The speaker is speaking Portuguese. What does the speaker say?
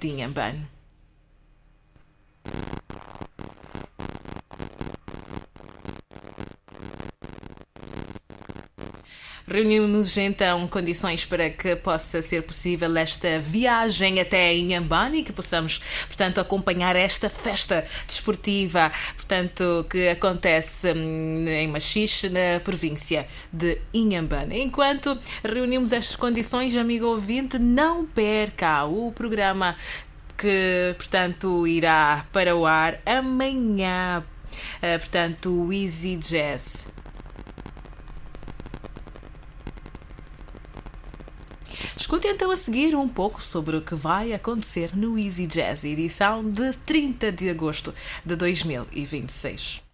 de Inhambane. Reunimos então condições para que possa ser possível esta viagem até Inhambane e que possamos, portanto, acompanhar esta festa desportiva, portanto, que acontece em Machixe, na província de Inhambane. Enquanto reunimos estas condições, amigo ouvinte, não perca o programa que, portanto, irá para o ar amanhã, portanto, o Easy Jazz. Escute então a seguir um pouco sobre o que vai acontecer no Easy Jazz, edição de 30 de agosto de 2026.